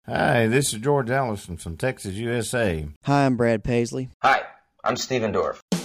Hi, this is George Allison from Texas, USA. Hi, I'm Brad Paisley. Hi, I'm Steven Dorff.